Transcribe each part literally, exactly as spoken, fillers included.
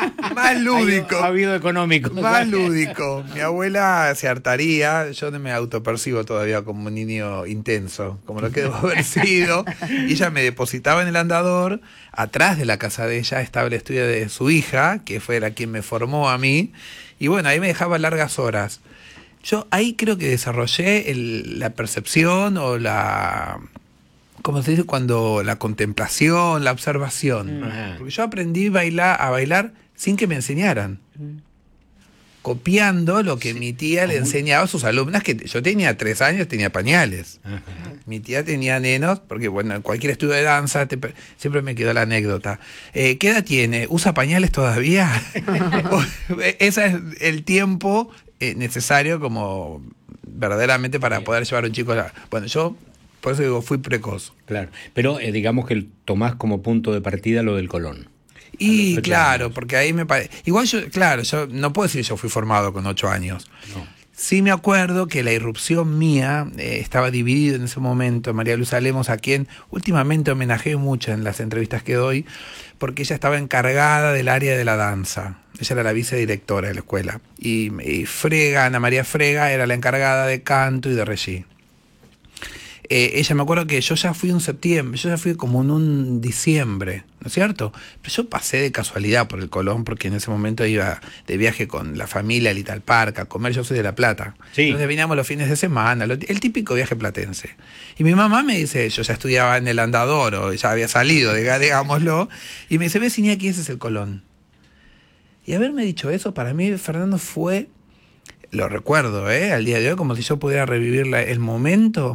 Más lúdico. Ha habido económico. Más lúdico. Mi abuela se hartaría, yo no me autopercibo todavía como un niño intenso, como lo que debo haber sido. Y ella me depositaba en el andador, atrás de la casa de ella estaba el estudio de su hija, que fue la quien me formó a mí. Y bueno, ahí me dejaba largas horas. Yo ahí creo que desarrollé el, la percepción o la... ¿Cómo se dice? Cuando la contemplación, la observación. Ajá. Porque yo aprendí bailar, a bailar sin que me enseñaran. Copiando lo que sí. mi tía le enseñaba a sus alumnas, que yo tenía tres años, tenía pañales. Ajá. Mi tía tenía nenos, porque bueno, en cualquier estudio de danza te, siempre me quedó la anécdota. Eh, ¿Qué edad tiene? ¿Usa pañales todavía? Ese es el tiempo eh, necesario como verdaderamente para sí. poder llevar a un chico a la... Bueno, yo... Por eso digo, fui precoz. Claro, pero eh, digamos que tomás como punto de partida lo del Colón. Y claro, años. Porque ahí me parece... Igual yo, claro, yo no puedo decir que yo fui formado con ocho años. No. Sí me acuerdo que la irrupción mía eh, estaba dividida en ese momento. María Luisa Lemos, a quien últimamente homenajeo mucho en las entrevistas que doy, porque ella estaba encargada del área de la danza. Ella era la vicedirectora de la escuela. Y, y Frega, Ana María Frega, era la encargada de canto y de regie. Eh, ella me acuerdo que yo ya fui en septiembre, yo ya fui como en un diciembre, ¿no es cierto? Pero yo pasé de casualidad por el Colón, porque en ese momento iba de viaje con la familia al Ital Park a comer, yo soy de La Plata. Sí. Entonces veníamos los fines de semana, lo, el típico viaje platense. Y mi mamá me dice, yo ya estudiaba en el Andador, o ya había salido, digámoslo, y me dice, ve, Iñaki, ese es el Colón. Y haberme dicho eso, para mí, Fernando, fue, lo recuerdo, ¿eh? Al día de hoy, como si yo pudiera revivir la, el momento...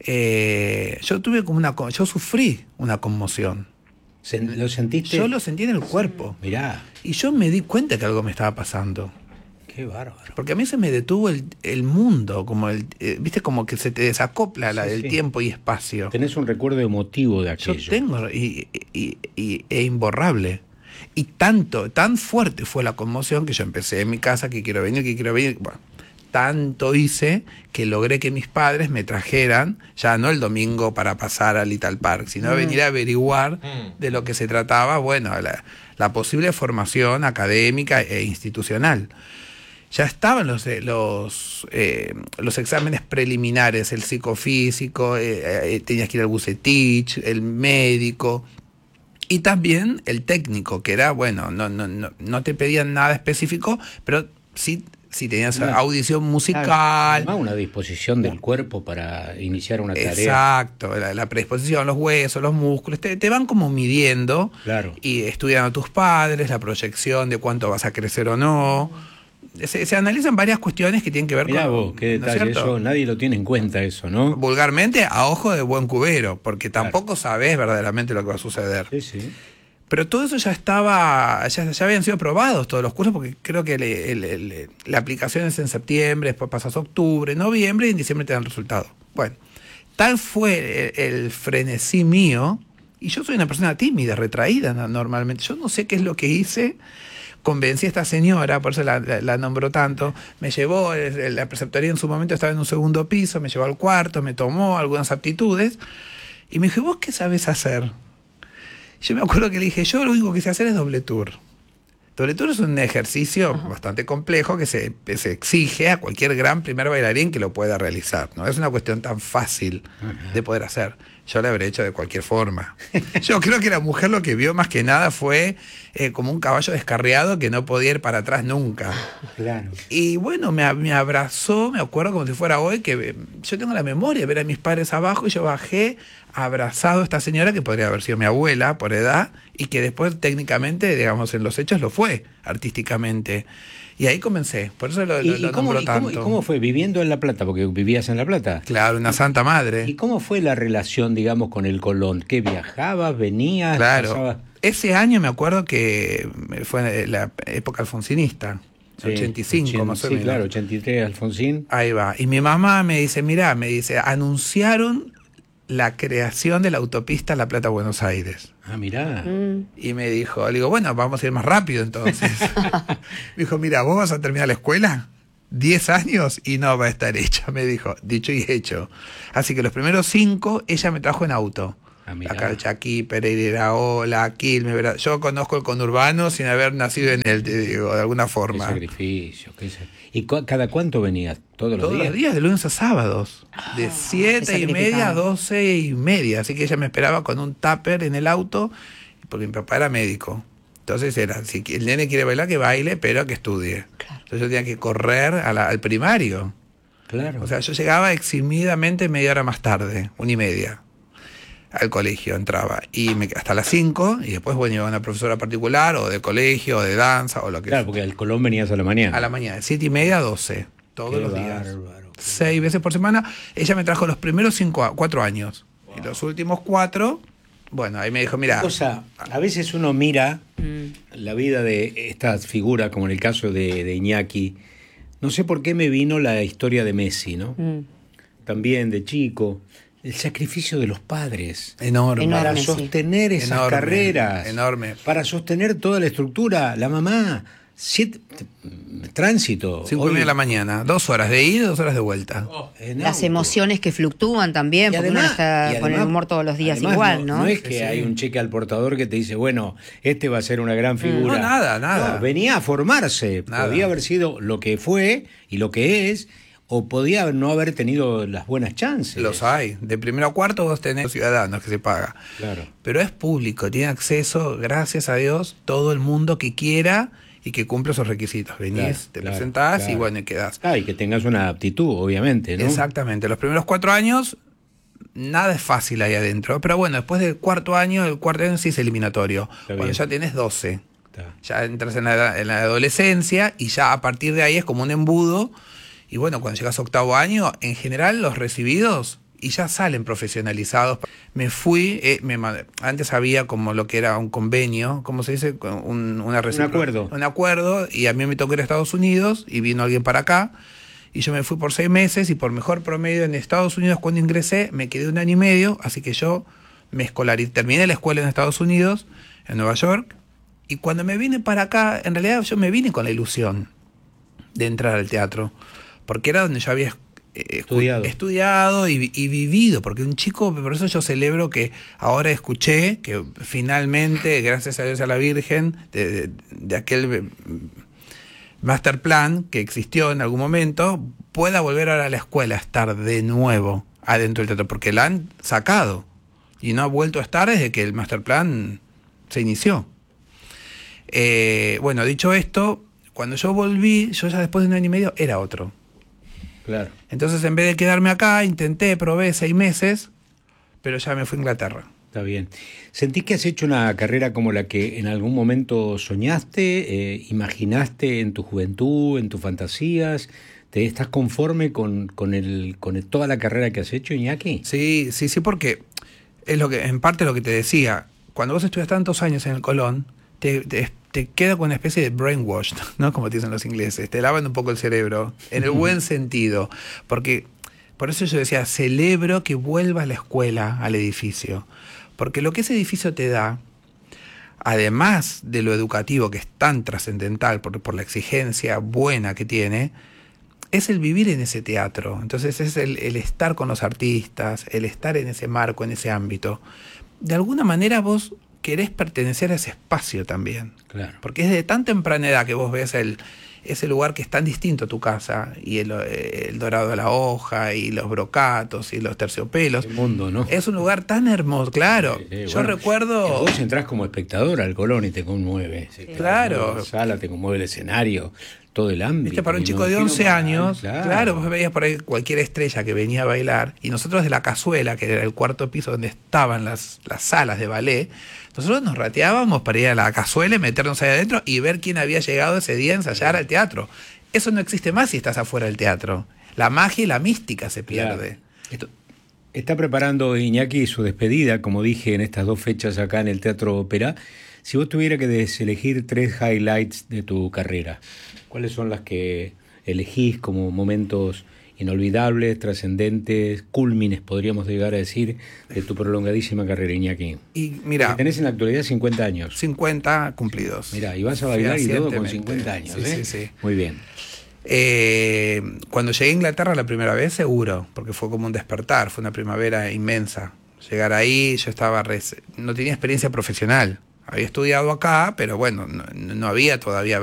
Eh, yo tuve como una yo sufrí una conmoción. ¿Lo sentiste? Yo lo sentí en el cuerpo. Mirá. Y yo me di cuenta que algo me estaba pasando. Qué bárbaro. Porque a mí se me detuvo el, el mundo, como el, eh, viste, como que se te desacopla la sí, del sí. tiempo y espacio. Tenés un recuerdo emotivo de aquello. Yo tengo, y, y, y, e imborrable. Y tanto, tan fuerte fue la conmoción que yo empecé en mi casa, que quiero venir, que quiero venir. Bueno, tanto hice que logré que mis padres me trajeran, ya no el domingo para pasar al Ital Park, sino mm. venir a averiguar mm. de lo que se trataba, bueno, la, la posible formación académica e institucional. Ya estaban los, los, eh, los exámenes preliminares, el psicofísico, eh, eh, tenías que ir al Bucetich, el médico, y también el técnico, que era, bueno, no, no, no, no te pedían nada específico, pero sí... Si tenías una audición musical. Además, una disposición del cuerpo para iniciar una tarea. Exacto, la, la predisposición, los huesos, los músculos, te, te van como midiendo. Claro. Y estudian a tus padres, la proyección de cuánto vas a crecer o no. Se, se analizan varias cuestiones que tienen que ver Mirá con... vos, qué detalle, ¿no es eso, nadie lo tiene en cuenta eso, ¿no? Vulgarmente, a ojo de buen cubero, porque tampoco claro. sabés verdaderamente lo que va a suceder. Sí, sí. Pero todo eso ya estaba, ya, ya habían sido aprobados todos los cursos, porque creo que le, el, el, la aplicación es en septiembre, después pasas a octubre, noviembre y en diciembre te dan el resultado. Bueno, tal fue el, el frenesí mío, y yo soy una persona tímida, retraída normalmente. Yo no sé qué es lo que hice, convencí a esta señora, por eso la, la, la nombró tanto, me llevó, la preceptoría en su momento estaba en un segundo piso, me llevó al cuarto, me tomó algunas aptitudes, y me dijo, ¿vos qué sabés hacer? Yo me acuerdo que le dije, yo lo único que sé hacer es doble tour. Doble tour es un ejercicio Ajá. bastante complejo que se, se exige a cualquier gran primer bailarín que lo pueda realizar. No es una cuestión tan fácil Ajá. de poder hacer. Yo lo habré hecho de cualquier forma. Yo creo que la mujer lo que vio más que nada fue eh, como un caballo descarriado que no podía ir para atrás nunca. Claro. Y bueno, me, me abrazó, me acuerdo como si fuera hoy, que yo tengo la memoria de ver a mis padres abajo y yo bajé abrazado a esta señora que podría haber sido mi abuela por edad y que después técnicamente, digamos, en los hechos lo fue artísticamente. Y ahí comencé, por eso lo, ¿Y, lo, lo y cómo, nombro y tanto. Cómo, ¿Y cómo fue viviendo en La Plata? Porque vivías en La Plata. Claro, una santa madre. ¿Y cómo fue la relación, digamos, con el Colón? ¿Qué viajabas, venías? Claro, pasabas? Ese año me acuerdo que fue la época alfonsinista, sí, ochenta y cinco ochenta, más o menos. Sí, claro, ochenta y tres, Alfonsín. Ahí va, y mi mamá me dice, mirá, me dice, anunciaron la creación de la autopista La Plata-Buenos Aires. Ah, mirá. Mm. Y me dijo, le digo, bueno, vamos a ir más rápido entonces. Me dijo, mira, vos vas a terminar la escuela, diez años y no va a estar hecha, me dijo, dicho y hecho. Así que los primeros cinco, ella me trajo en auto. Ah, mirá. Acá Chaquí, Pereira, Ola, Quilmes, ¿verdad? Yo conozco el conurbano sin haber nacido en él, te digo, de alguna Qué forma. sacrificio. Qué sa- ¿Y cu- cada cuánto venías? ¿Todos los Todos días? los días, de lunes a sábados. De siete se y media a sacrificaba. doce y media. Así que ella me esperaba con un tupper en el auto, porque mi papá era médico. Entonces era, si el nene quiere bailar, que baile, pero que estudie. Claro. Entonces yo tenía que correr a la- al primario. Claro. O sea, yo llegaba eximidamente media hora más tarde, una y media, al colegio entraba. Y me, hasta las cinco, y después, bueno, iba una profesora particular, o de colegio, o de danza, o lo que Claro, sea. porque al Colón venías a la mañana. A la mañana, de siete y media a doce, todos Qué los días. bárbaro. Seis veces por semana. Ella me trajo los primeros cinco, a- cuatro años. Y los últimos cuatro, bueno, ahí me dijo, mira, Cosa, a veces uno mira Mm. la vida de estas figuras, como en el caso de, de Iñaki. No sé por qué me vino la historia de Messi, ¿no? Mm. También de chico. El sacrificio de los padres. enorme. Enorme. Para sí. sostener esas Enorme, carreras. enorme. Para sostener toda la estructura. La mamá. Siete, tránsito. Cinco y Hoy- media de la mañana, dos horas de ida, dos horas de vuelta. en Las auto. emociones que fluctúan también, Y porque uno además- está y con el además- humor todos los días además igual, ¿no? No es Sí, que sí. hay un cheque al portador que te dice, bueno, este va a ser una gran figura. No, nada, nada. No, venía a formarse. Nada. Podía haber sido lo que fue y lo que es, o podía no haber tenido las buenas chances. Los hay. De primero a cuarto vos tenés ciudadanos que se paga. Claro. Pero es público, tiene acceso, gracias a Dios, todo el mundo que quiera y que cumple esos requisitos. Venís, Claro, te claro, presentás y claro. bueno, y quedás. Ah, y que tengas una aptitud, obviamente, ¿no? Exactamente. Los primeros cuatro años, nada es fácil ahí adentro. Pero bueno, después del cuarto año, el cuarto año sí es eliminatorio. Está Cuando bien. ya tenés doce. Está. Ya entras en la, en la adolescencia y ya a partir de ahí es como un embudo. Y bueno, cuando llegas a octavo año, en general los recibidos y ya salen profesionalizados. Me fui, eh, me, ma- antes había como lo que era un convenio, ¿cómo se dice? Un, una recipro- acuerdo. Un acuerdo, y a mí me tocó ir a Estados Unidos y vino alguien para acá. Y yo me fui por seis meses y por mejor promedio en Estados Unidos cuando ingresé me quedé un año y medio, así que yo me escolaricé, terminé la escuela en Estados Unidos, en Nueva York, y cuando me vine para acá, en realidad yo me vine con la ilusión de entrar al teatro, porque era donde yo había eh, Estudiado. estudiado y, y vivido, porque un chico, por eso yo celebro que ahora escuché que finalmente, gracias a Dios y a la Virgen, de, de, de aquel eh, master plan que existió en algún momento, pueda volver ahora a la escuela a estar de nuevo adentro del teatro, porque la han sacado y no ha vuelto a estar desde que el master plan se inició. Eh, bueno, dicho esto, cuando yo volví, yo ya después de un año y medio era otro. Claro. Entonces, en vez de quedarme acá, intenté, probé seis meses, pero ya me fui a Inglaterra. Está bien. ¿Sentís que has hecho una carrera como la que en algún momento soñaste, eh, imaginaste en tu juventud, en tus fantasías? ¿Te estás conforme con, con, el, con el- toda la carrera que has hecho, Iñaki? Sí, sí, sí, porque es lo que, en parte lo que te decía, cuando vos estudias tantos años en el Colón, te, te, te queda con una especie de brainwash, ¿no? Como dicen los ingleses, te lavan un poco el cerebro, en el buen sentido, porque por eso yo decía, celebro que vuelva a la escuela, al edificio, porque lo que ese edificio te da, además de lo educativo que es tan trascendental por, por la exigencia buena que tiene, es el vivir en ese teatro. Entonces es el, el estar con los artistas, el estar en ese marco, en ese ámbito. De alguna manera vos querés pertenecer a ese espacio también. Claro. Porque es de tan temprana edad que vos ves el, ese lugar que es tan distinto a tu casa, y el, el dorado de la hoja, y los brocatos, y los terciopelos. El mundo, ¿no? Es un lugar tan hermoso, claro. Sí, sí, Yo bueno, recuerdo... Vos entrás como espectador al Colón y te conmueve. Sí, Claro. La sala te conmueve, el escenario, todo el ámbito. Viste, para un Y chico me de imagino once para- años, claro. vos veías por ahí cualquier estrella que venía a bailar, y nosotros de la cazuela, que era el cuarto piso donde estaban las, las salas de ballet, nosotros nos rateábamos para ir a la cazuela y meternos ahí adentro y ver quién había llegado ese día a ensayar al teatro. Eso no existe más si estás afuera del teatro. La magia y la mística se pierde. Claro. Esto- está preparando Iñaki su despedida, como dije, en estas dos fechas acá en el Teatro Ópera. Si vos tuvieras que elegir tres highlights de tu carrera, ¿cuáles son las que elegís como momentos inolvidables, trascendentes, cúlmines, podríamos llegar a decir, de tu prolongadísima carrera, Iñaki? Y mira, Tenés en la actualidad cincuenta años. cincuenta cumplidos. Mirá, y vas a bailar y todo con Fehacientemente. cincuenta años, Sí, ¿eh? sí, sí. Muy bien. Eh, cuando llegué a Inglaterra la primera vez, seguro, porque fue como un despertar, fue una primavera inmensa. llegar ahí. Yo estaba res- no tenía experiencia profesional. Había estudiado acá, pero bueno, no, no había todavía